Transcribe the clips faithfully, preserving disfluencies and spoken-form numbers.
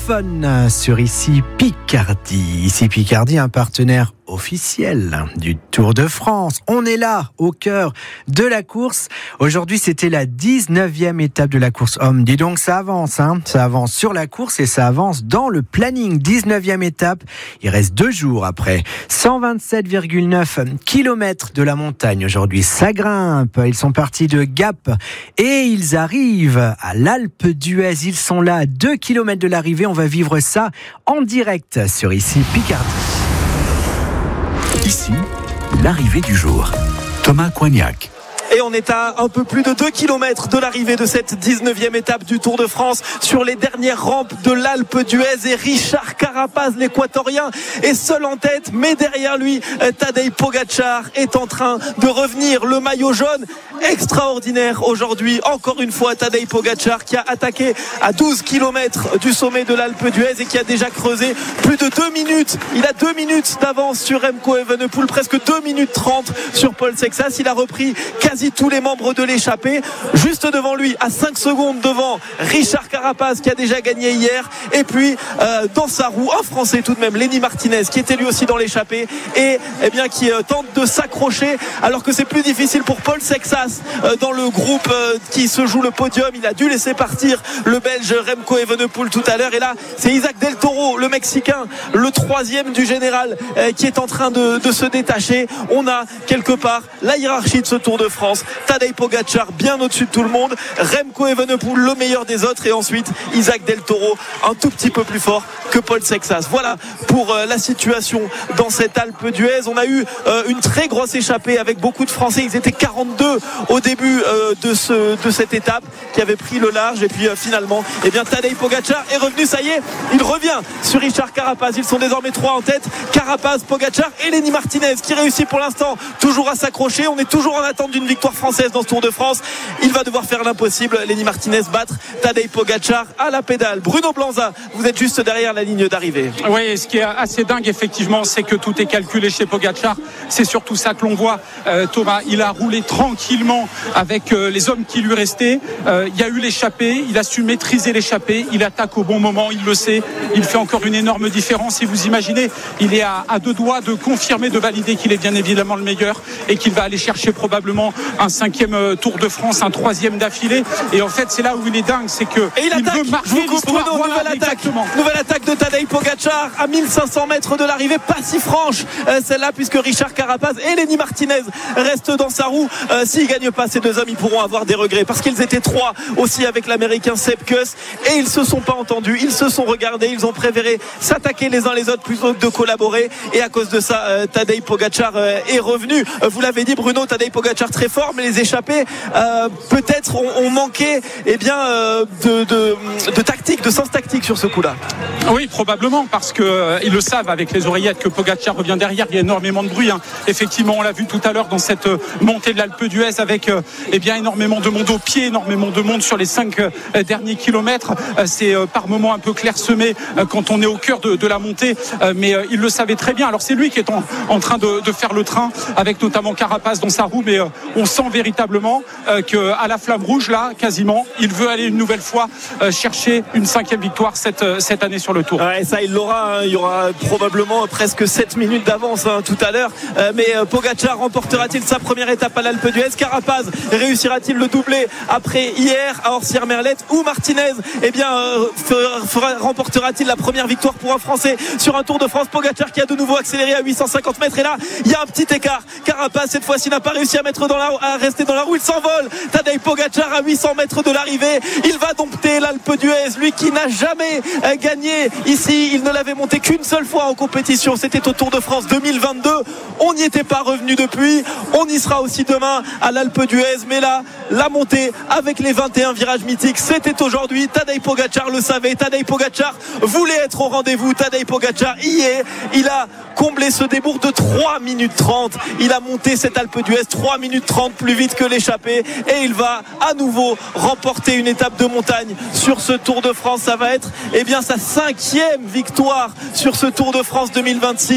Fun sur Ici Picardie. Ici Picardie, un partenaire officiel du Tour de France. On est là, au cœur de la course. Aujourd'hui, c'était la dix-neuvième étape de la course homme. Dis donc, ça avance, hein. Ça avance sur la course et ça avance dans le planning. dix-neuvième étape. Il reste deux jours après. cent vingt-sept virgule neuf kilomètres de la montagne. Aujourd'hui, ça grimpe. Ils sont partis de Gap et ils arrivent à l'Alpe d'Huez. Ils sont là à deux kilomètres de l'arrivée. On va vivre ça en direct sur Ici Picardie. Ici, l'arrivée du jour. Thomas Coignac. Et on est à un peu plus de deux kilomètres de l'arrivée de cette dix-neuvième étape du Tour de France sur les dernières rampes de l'Alpe d'Huez. Et Richard Carapaz, l'équatorien, est seul en tête, mais derrière lui, Tadej Pogačar est en train de revenir. Le maillot jaune extraordinaire aujourd'hui. Encore une fois, Tadej Pogačar qui a attaqué à douze kilomètres du sommet de l'Alpe d'Huez et qui a déjà creusé plus de deux minutes. Il a deux minutes d'avance sur Remco Evenepoel, presque deux minutes trente sur Paul Sexas. Il a repris quasi tous les membres de l'échappée. Juste devant lui, à cinq secondes devant, Richard Carapaz qui a déjà gagné hier. Et puis, euh, dans sa roue, un Français tout de même, Lenny Martinez, qui était lui aussi dans l'échappée et eh bien, qui euh, tente de s'accrocher alors que c'est plus difficile pour Paul Sexas euh, dans le groupe euh, qui se joue le podium. Il a dû laisser partir le Belge Remco Evenepoel tout à l'heure. Et là, c'est Isaac Del Toro, le Mexicain, le troisième du général, euh, qui est en train de, de se détacher. On a quelque part la hiérarchie de ce Tour de France. Tadej Pogačar bien au-dessus de tout le monde, Remco Evenepoel le meilleur des autres et ensuite Isaac Del Toro un tout petit peu plus fort que Paul Sexas. Voilà pour euh, la situation dans cette Alpe d'Huez. On a eu euh, une très grosse échappée avec beaucoup de Français. Ils étaient quarante-deux au début euh, de, ce, de cette étape qui avait pris le large et puis euh, finalement eh bien, Tadej Pogačar est revenu. Ça y est, il revient sur Richard Carapaz. Ils sont désormais trois en tête, Carapaz, Pogačar et Lenny Martinez qui réussit pour l'instant toujours à s'accrocher. On est toujours en attente d'une victoire française dans ce Tour de France. Il va devoir faire l'impossible, Lenny Martinez, battre Tadej Pogačar à la pédale. Bruno Blanza, vous êtes juste derrière la ligne d'arrivée. Oui, ce qui est assez dingue effectivement, c'est que tout est calculé chez Pogačar. C'est surtout ça que l'on voit. euh, Thomas, il a roulé tranquillement avec euh, les hommes qui lui restaient. euh, il y a eu l'échappée, il a su maîtriser l'échappée, il attaque au bon moment, il le sait, il fait encore une énorme différence. Et vous imaginez, il est à, à deux doigts de confirmer, de valider qu'il est bien évidemment le meilleur et qu'il va aller chercher probablement un cinquième Tour de France, un troisième d'affilée. Et en fait, c'est là où il est dingue, c'est que et il, il attaque, veut marquer l'histoire. Bruno, voilà, nouvelle attaque, nouvelle attaque de Tadej Pogačar à mille cinq cents mètres de l'arrivée, pas si franche euh, celle-là, puisque Richard Carapaz et Lenny Martinez restent dans sa roue. Euh, s'ils gagnent pas ces deux hommes, ils pourront avoir des regrets parce qu'ils étaient trois aussi avec l'américain Sepp Kuss et ils se sont pas entendus, ils se sont regardés, ils ont préféré s'attaquer les uns les autres plutôt que de collaborer. Et à cause de ça, euh, Tadej Pogačar euh, est revenu. Euh, vous l'avez dit, Bruno, Tadej Pogačar très fort, mais les échappés euh, peut-être ont, ont manqué eh bien, euh, de, de, de tactique, de sens tactique sur ce coup-là. Oui, probablement, parce qu'ils euh, le savent avec les oreillettes que Pogačar revient derrière. Il y a énormément de bruit, hein. Effectivement, on l'a vu tout à l'heure dans cette euh, montée de l'Alpe d'Huez avec euh, eh bien, énormément de monde au pied, énormément de monde sur les cinq euh, derniers kilomètres. Euh, c'est euh, par moments un peu clairsemé euh, quand on est au cœur de, de la montée, euh, mais euh, il le savait très bien. Alors c'est lui qui est en, en train de, de faire le train avec notamment Carapaz dans sa roue, mais euh, on sent véritablement euh, qu'à la flamme rouge, là, quasiment, il veut aller une nouvelle fois euh, chercher une cinquième victoire cette, euh, cette année sur le Tour. Ouais, ça, il l'aura. Hein. Il y aura probablement presque sept minutes d'avance hein, tout à l'heure. Euh, mais euh, Pogačar remportera-t-il sa première étape à l'Alpe d'Huez? Carapaz réussira-t-il le doublé après hier à Orsières-Merlette? Ou Martinez eh bien, euh, fera, remportera-t-il la première victoire pour un Français sur un Tour de France? Pogačar qui a de nouveau accéléré à huit cent cinquante mètres. Et là, il y a un petit écart. Carapaz, cette fois-ci, n'a pas réussi à, mettre dans la, à rester dans la roue. Il s'envole. Tadej Pogačar à huit cents mètres de l'arrivée. Il va dompter l'Alpe d'Huez. Lui qui n'a jamais euh, gagné ici. Il ne l'avait monté qu'une seule fois en compétition. C'était au Tour de France deux mille vingt-deux. On n'y était pas revenu depuis. On y sera aussi demain à l'Alpe d'Huez. Mais là, la montée avec les vingt et un virages mythiques, c'était aujourd'hui. Tadej Pogačar le savait. Tadej Pogačar voulait être au rendez-vous. Tadej Pogačar y est. Il a comblé ce débours de trois minutes trente. Il a monté cette Alpe d'Huez trois minutes trente plus vite que l'échappée. Et il va à nouveau remporter une étape de montagne sur ce Tour de France. Ça va être eh bien, sa cinquième victoire sur ce Tour de France deux mille vingt-six.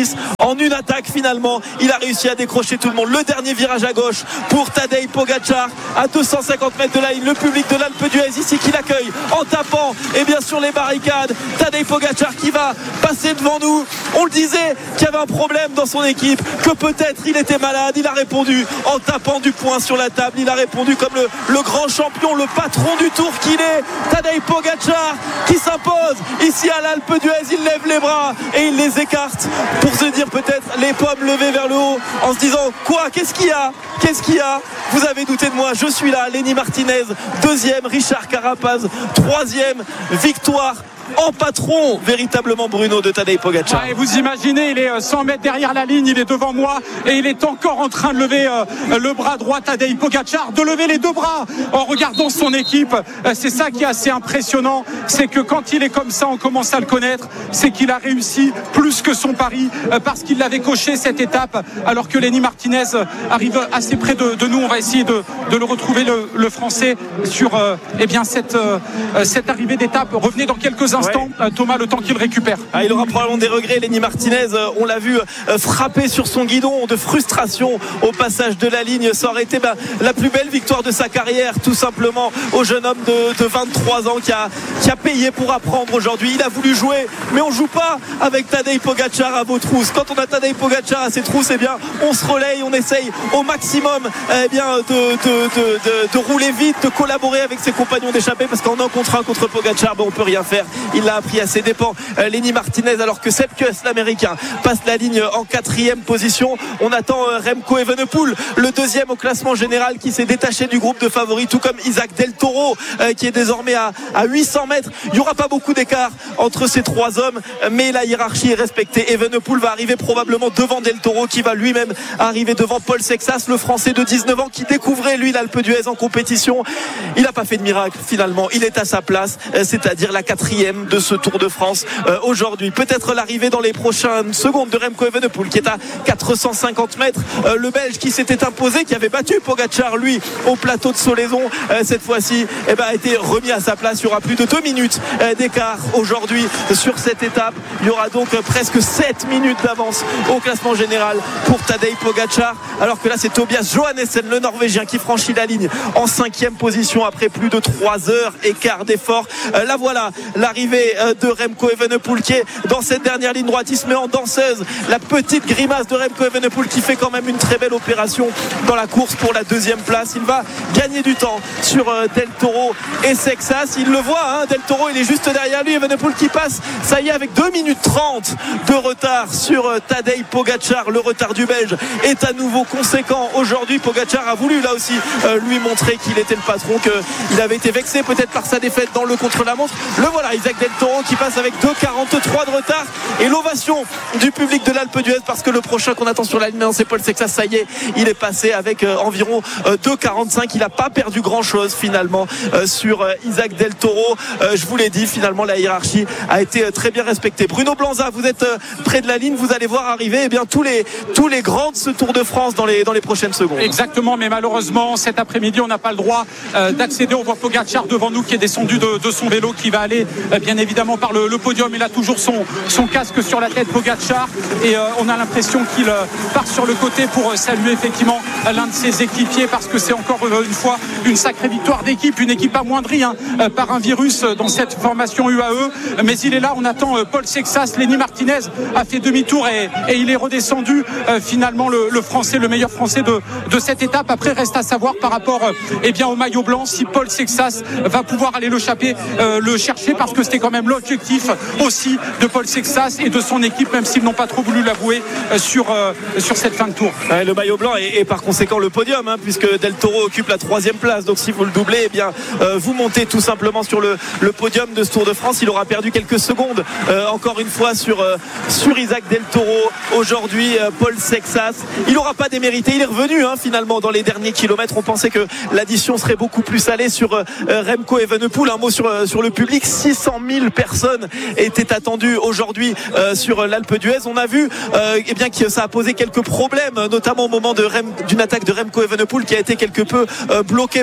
en une attaque finalement. Il a réussi à décrocher tout le monde. Le dernier virage à gauche pour Tadej Pogačar à deux cent cinquante mètres de la ligne. Le public de l'Alpe d'Huez ici qui l'accueille en tapant et bien sûr les barricades. Tadej Pogačar qui va passer devant nous. On le disait qu'il y avait un problème dans son équipe, que peut-être il était malade. Il a répondu en tapant du poing sur la table. Il a répondu comme le, le grand champion, le patron du tour qu'il est. Tadej Pogačar qui s'impose ici à l'Alpe d'Huez. Il lève les bras et il les écarte pour se dire peut-être les pommes levées vers le haut en se disant quoi, qu'est-ce qu'il y a, qu'est-ce qu'il y a, vous avez douté de moi, je suis là. Lenny Martinez deuxième, Richard Carapaz troisième, victoire en patron véritablement Bruno de Tadej Pogačar. Ouais, vous imaginez, il est cent mètres derrière la ligne, il est devant moi et il est encore en train de lever euh, le bras droit Tadej Pogačar, de lever les deux bras en regardant son équipe. Euh, c'est ça qui est assez impressionnant, c'est que quand il est comme ça, on commence à le connaître, c'est qu'il a réussi plus que son pari euh, parce qu'il l'avait coché cette étape, alors que Lenny Martinez arrive assez près de, de nous. On va essayer de, de le retrouver, le, le français, sur euh, eh bien cette, euh, cette arrivée d'étape. Revenez dans quelques instants, ouais. Thomas, le temps qu'il récupère. Ah, il aura probablement des regrets, Lenny Martinez. On l'a vu frapper sur son guidon de frustration au passage de la ligne. Ça aurait été bah, la plus belle victoire de sa carrière, tout simplement, au jeune homme de, de vingt-trois ans qui a, qui a payé pour apprendre aujourd'hui. Il a voulu jouer, mais on ne joue pas avec Tadej Pogačar à vos trousses. Quand on a Tadej Pogačar à ses trousses, eh bien, on se relaye, on essaye au maximum eh bien, de, de, de, de, de rouler vite, de collaborer avec ses compagnons d'échappée, parce qu'en un contre un contre Pogačar, ben, on ne peut rien faire. Il l'a appris à ses dépens, euh, Lenny Martinez, alors que Sepp Kuss, l'américain, passe la ligne en quatrième position. On attend euh, Remco Evenepoel, le deuxième au classement général, qui s'est détaché du groupe de favoris, tout comme Isaac Del Toro, euh, qui est désormais à, à huit cents mètres. Il n'y aura pas beaucoup d'écart entre ces trois hommes, mais la hiérarchie est respectée. Evenepoel va arriver probablement devant Del Toro, qui va lui-même arriver devant Paul Sexas, le français de dix-neuf ans, qui découvrait lui l'Alpe d'Huez en compétition. Il n'a pas fait de miracle finalement, il est à sa place, euh, c'est-à-dire la quatrième de ce Tour de France euh, aujourd'hui. Peut-être l'arrivée dans les prochaines secondes de Remco Evenepoel, qui est à quatre cent cinquante mètres, euh, le Belge qui s'était imposé, qui avait battu Pogačar lui au plateau de Solaison, euh, cette fois-ci eh ben, a été remis à sa place. Il y aura plus de deux minutes euh, d'écart aujourd'hui sur cette étape. Il y aura donc euh, presque sept minutes d'avance au classement général pour Tadej Pogačar, alors que là c'est Tobias Johannessen, le Norvégien, qui franchit la ligne en cinquième position après plus de trois heures et quart d'effort. Euh, là voilà l'arrivée de Remco Evenepoel qui est dans cette dernière ligne droite. Il se met en danseuse, la petite grimace de Remco Evenepoel, qui fait quand même une très belle opération dans la course pour la deuxième place. Il va gagner du temps sur Del Toro et Sexas. Il le voit, hein, Del Toro il est juste derrière lui. Evenepoel qui passe, ça y est, avec deux minutes trente de retard sur Tadej Pogačar. Le retard du Belge est à nouveau conséquent aujourd'hui. Pogačar a voulu là aussi euh, lui montrer qu'il était le patron, qu'il avait été vexé peut-être par sa défaite dans le contre-la-montre. Le voilà, Isaac Del Toro qui passe avec deux quarante-trois de retard, et l'ovation du public de l'Alpe d'Huez, parce que le prochain qu'on attend sur la ligne, c'est Paul Sexas. Ça y est, il est passé avec euh, environ euh, deux quarante-cinq. Il n'a pas perdu grand chose finalement euh, sur euh, Isaac Del Toro. euh, je vous l'ai dit, finalement la hiérarchie a été euh, très bien respectée. Bruno Blanza, vous êtes euh, près de la ligne, vous allez voir arriver eh bien, tous, les, tous les grands de ce Tour de France dans les, dans les prochaines secondes. Exactement, mais malheureusement cet après-midi on n'a pas le droit euh, d'accéder. On voit Pogačar devant nous qui est descendu de, de son vélo, qui va aller euh, bien évidemment par le, le podium. Il a toujours son, son casque sur la tête, Pogačar, et euh, on a l'impression qu'il euh, part sur le côté pour euh, saluer effectivement euh, l'un de ses équipiers, parce que c'est encore euh, une fois une sacrée victoire d'équipe, une équipe amoindrie hein, euh, par un virus euh, dans cette formation U A E, mais il est là. On attend euh, Paul Sexas. Lenny Martinez a fait demi-tour et, et il est redescendu euh, finalement le, le français, le meilleur français de, de cette étape. Après reste à savoir par rapport euh, eh bien, au maillot blanc, si Paul Sexas va pouvoir aller le, chaper, euh, le chercher, parce que c'était quand même l'objectif aussi de Paul Sexas et de son équipe, même s'ils n'ont pas trop voulu l'avouer euh, sur, euh, sur cette fin de tour. Ouais, le maillot blanc et, et par conséquent le podium, hein, puisque Del Toro occupe la troisième place. Donc si vous le doublez, eh bien, euh, vous montez tout simplement sur le, le podium de ce Tour de France. Il aura perdu quelques secondes euh, encore une fois sur, euh, sur Isaac Del Toro. Aujourd'hui, euh, Paul Sexas, il n'aura pas démérité. Il est revenu hein, finalement dans les derniers kilomètres. On pensait que l'addition serait beaucoup plus salée sur euh, Remco Evenepoel. Un mot sur, euh, sur le public. six cent mille personnes étaient attendues aujourd'hui euh, sur l'Alpe d'Huez. On a vu euh, eh bien, que ça a posé quelques problèmes, notamment au moment de Rem, d'une attaque de Remco Evenepoel qui a été quelque peu euh, bloqué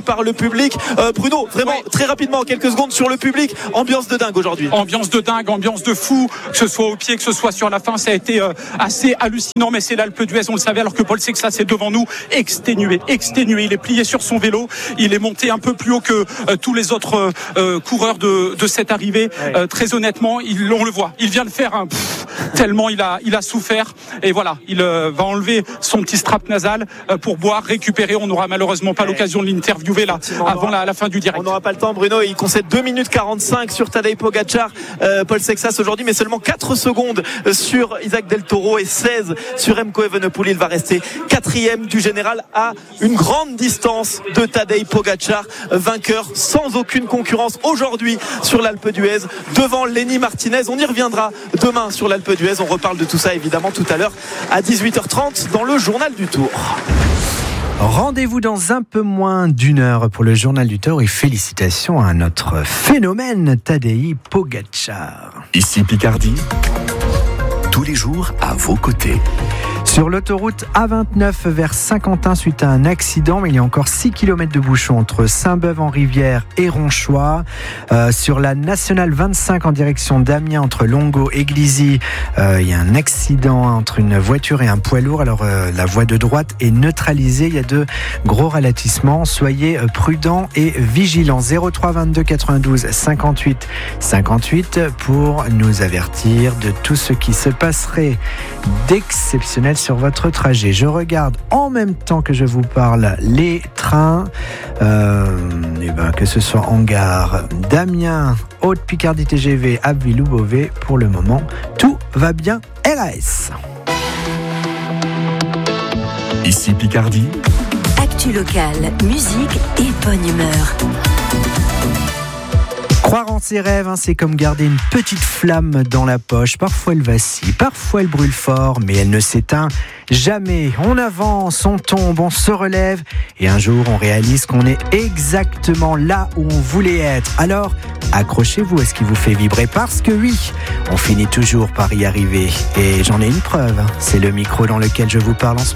par le public. Euh, Bruno, vraiment oui. très rapidement, en quelques secondes sur le public, ambiance de dingue aujourd'hui. Ambiance de dingue, ambiance de fou, que ce soit au pied, que ce soit sur la fin, ça a été euh, assez hallucinant, mais c'est l'Alpe d'Huez, on le savait, alors que Paul Sexas c'est devant nous, exténué, exténué, il est plié sur son vélo, il est monté un peu plus haut que euh, tous les autres euh, coureurs de, de cette arrivée. Ouais. Euh, très honnêtement, il, on le voit, il vient de faire un pff, tellement il a, il a souffert, et voilà, il euh, va enlever son petit strap nasal euh, pour boire, récupérer. On n'aura malheureusement pas ouais. l'occasion de l'interviewer là avant la, la fin du direct. On n'aura pas le temps, Bruno. Il concède deux minutes quarante-cinq sur Tadej Pogacar, euh, Paul Sexas aujourd'hui, mais seulement quatre secondes sur Isaac Del Toro et seize sur Remco Evenepoel. Il va rester quatrième du général à une grande distance de Tadej Pogacar, vainqueur sans aucune concurrence aujourd'hui sur l'Alpe d'Huez devant Lenny Martinez. On y reviendra demain sur l'Alpe d'Huez. On reparle de tout ça évidemment tout à l'heure à dix-huit heures trente dans le journal du Tour. Rendez-vous dans un peu moins d'une heure pour le journal du Tour et félicitations à notre phénomène Tadej Pogacar. Ici Picardie, tous les jours à vos côtés. Sur l'autoroute A vingt-neuf vers Saint-Quentin suite à un accident, il y a encore six kilomètres de bouchon entre Saint-Beuve-en-Rivière et Ronchois. Euh, sur la nationale vingt-cinq en direction d'Amiens entre Longo et Glizy, euh, il y a un accident entre une voiture et un poids lourd. Alors euh, la voie de droite est neutralisée. Il y a de gros ralentissements. Soyez prudents et vigilants. zéro trois vingt-deux quatre-vingt-douze cinquante-huit cinquante-huit pour nous avertir de tout ce qui se passerait d'exceptionnel sur votre trajet. Je regarde en même temps que je vous parle les trains, euh, et ben, que ce soit en gare d'Amiens, Haute-Picardie T G V, Abbeville ou Beauvais. Pour le moment, tout va bien. R A S. Ici Picardie. Actu locale, musique et bonne humeur. Croire en ses rêves, hein, c'est comme garder une petite flamme dans la poche. Parfois elle vacille, parfois elle brûle fort, mais elle ne s'éteint jamais. On avance, on tombe, on se relève, et un jour on réalise qu'on est exactement là où on voulait être. Alors, accrochez-vous à ce qui vous fait vibrer, parce que oui, on finit toujours par y arriver. Et j'en ai une preuve, c'est le micro dans lequel je vous parle en ce moment.